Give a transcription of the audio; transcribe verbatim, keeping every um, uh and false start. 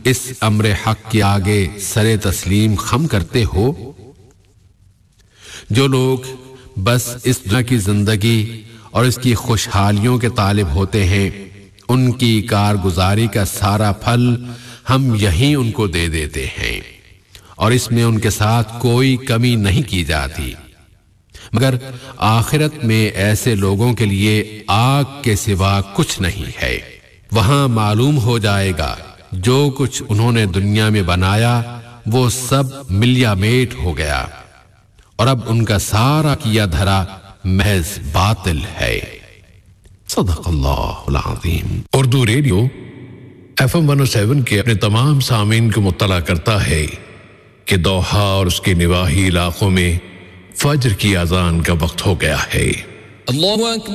इस अम्र हक के आगे सरे तस्लीम खम करते हो? जो लोग बस इस दुनिया की जिंदगी और इसकी खुशहालियों के तालिब होते हैं, उनकी कारगुजारी का सारा फल हम यहीं उनको दे देते हैं और इसमें उनके साथ कोई कमी नहीं की जाती। मगर आखिरत में ऐसे लोगों के लिए आग के सिवा कुछ नहीं है। वहां मालूम हो जाएगा जो कुछ उन्होंने दुनिया में बनाया वो सब मिलियामेट हो गया और अब उनका सारा किया धरा महज बातिल है। सदक़ल्लाहुल अज़ीम। Urdu radio F M one O seven के अपने तमाम सामीन को मुत्तला करता है कि दोहा और उसके निवाही इलाकों में फज्र की अज़ान का वक्त हो गया है। अल्लाहु अकबर।